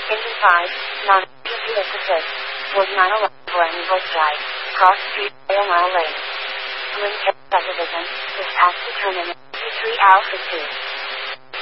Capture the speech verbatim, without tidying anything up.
Engine five, non-emergency assist. forty-nine eleven Glen Eagle Drive. Cross Street, Rail Mile Lane. Lynn Subdivision. Dispatch to terminal. three Alpha two.